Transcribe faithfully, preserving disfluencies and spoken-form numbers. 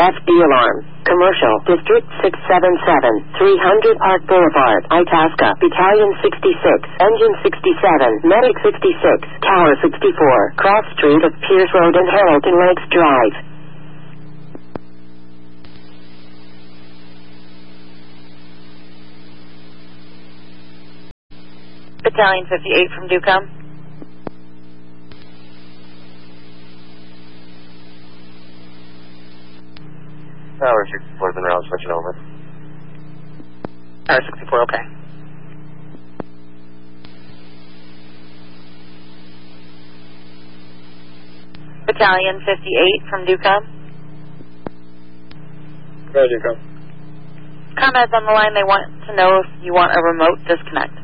F D alarm. Commercial District six seven seven, three hundred Park Boulevard, Itasca. Battalion sixty-six, Engine sixty-seven, Medic sixty-six, Tower sixty-four, Cross Street of Pierce Road and Hamilton Lakes Drive. Battalion fifty-eight from Ducom. Tower sixty-four, been around, switching over. Tower sixty-four, okay. Battalion fifty-eight from Ducom. Go, Ducom. Comrades on the line, they want to know if you want a remote disconnect.